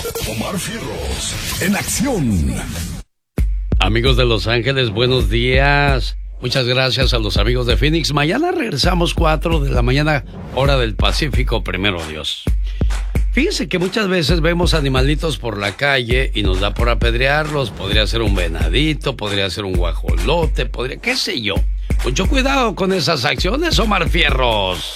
Omar Fierros, en acción. Amigos de Los Ángeles, buenos días. Muchas gracias a los amigos de Phoenix. Mañana regresamos 4 de la mañana, hora del Pacífico, primero Dios. Fíjense que muchas veces vemos animalitos por la calle y nos da por apedrearlos. Podría ser un venadito, podría ser un guajolote, qué sé yo. Mucho cuidado con esas acciones, Omar Fierros.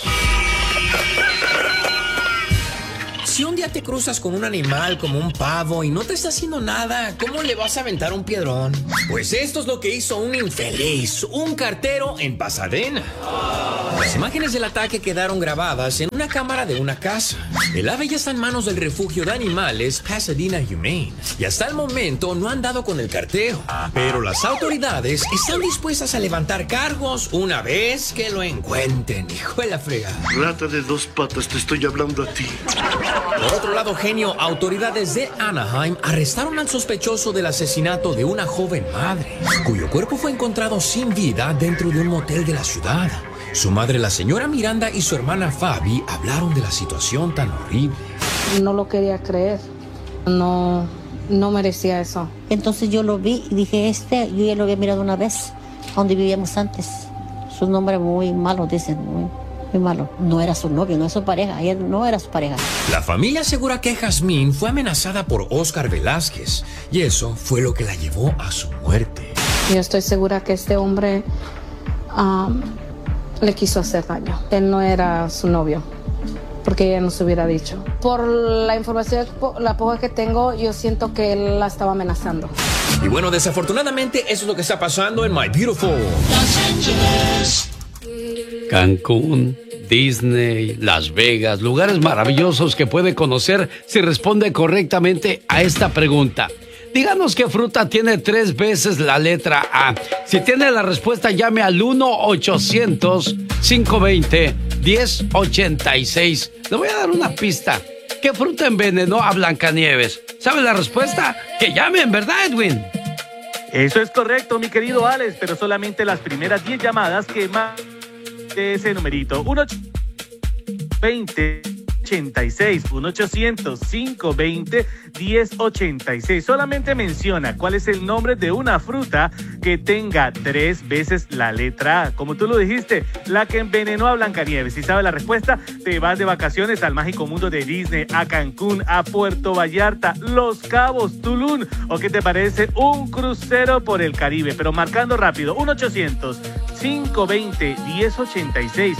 Si un día te cruzas con un animal como un pavo y no te está haciendo nada, ¿cómo le vas a aventar un piedrón? Pues esto es lo que hizo un infeliz, un cartero en Pasadena. Las imágenes del ataque quedaron grabadas en una cámara de una casa. El ave ya está en manos del refugio de animales Pasadena Humane y hasta el momento no han dado con el cartero. Pero las autoridades están dispuestas a levantar cargos una vez que lo encuentren. Hijo de la fregada. Rata de 2 patas, te estoy hablando a ti. Por otro lado, genio, autoridades de Anaheim arrestaron al sospechoso del asesinato de una joven madre, cuyo cuerpo fue encontrado sin vida dentro de un motel de la ciudad. Su madre, la señora Miranda, y su hermana Fabi hablaron de la situación tan horrible. No lo quería creer. No merecía eso. Entonces yo lo vi y dije, yo ya lo había mirado una vez, donde vivíamos antes. Su nombre muy malo, dicen, muy malo. No era su novio, no es su pareja. Ella no era su pareja. La familia asegura que Jazmín fue amenazada por Oscar Velázquez y eso fue lo que la llevó a su muerte. Yo estoy segura que este hombre le quiso hacer daño. Él no era su novio, porque ella nos hubiera dicho. Por la información, la poca que tengo, yo siento que él la estaba amenazando. Y bueno, desafortunadamente eso es lo que está pasando en My Beautiful Los Ángeles. Cancún, Disney, Las Vegas, lugares maravillosos que puede conocer si responde correctamente a esta pregunta. Díganos qué fruta tiene 3 veces la letra A. Si tiene la respuesta, llame al 1-800-520-1086. Le voy a dar una pista. ¿Qué fruta envenenó a Blancanieves? ¿Sabe la respuesta? Que llamen, ¿verdad, Edwin? Eso es correcto, mi querido Alex, pero solamente las primeras 10 llamadas que más de ese numerito. 1-800-520-1086, 1-800-520-1086. Solamente menciona cuál es el nombre de una fruta que tenga 3 veces la letra A. Como tú lo dijiste, la que envenenó a Blancanieves. Si sabes la respuesta, te vas de vacaciones al mágico mundo de Disney, a Cancún, a Puerto Vallarta, Los Cabos, Tulum, o qué te parece un crucero por el Caribe. Pero marcando rápido, 1-800-520-1086,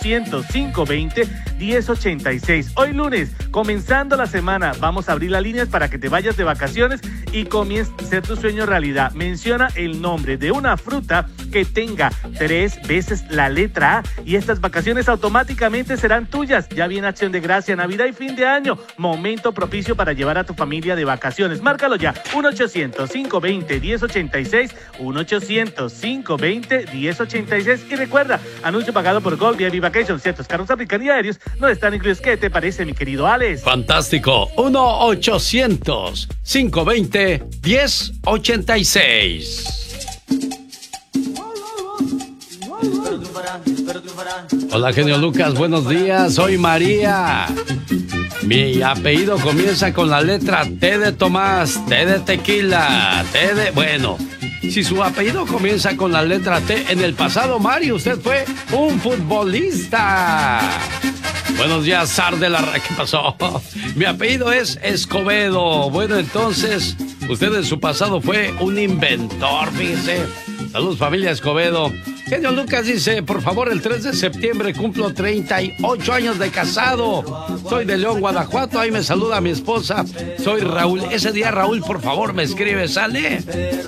1-800-520-1086. Hoy lunes, comenzando la semana, vamos a abrir las líneas para que te vayas de vacaciones y comiences a hacer tu sueño realidad. Menciona el nombre de una fruta que tenga 3 veces la letra A y estas vacaciones automáticamente serán tuyas. Ya viene Acción de Gracia, Navidad y fin de año. Momento propicio para llevar a tu familia de vacaciones. Márcalo ya, 1-800-520-1086, 1-800-520-1086. Y recuerda, anuncio pagado por Gold VIP Vacations. Ciertos carros aplican y aéreos no están incluidos. ¿Qué te parece, mi querido Alex? Fantástico. 1-800-520-1086. Hola, genio Lucas, buenos días. Soy María. Mi apellido comienza con la letra T de Tomás, T de tequila, T de... Bueno, si su apellido comienza con la letra T, en el pasado, Mario, usted fue un futbolista. Buenos días, zar de la... ¿Qué pasó? Mi apellido es Escobedo. Bueno, entonces, usted en su pasado fue un inventor, fíjese. Saludos, familia Escobedo. Genio Lucas dice, por favor, el 3 de septiembre cumplo 38 años de casado. Soy de León, Guanajuato. Ahí me saluda mi esposa. Soy Raúl. Ese día, Raúl, por favor, me escribe, ¿sale?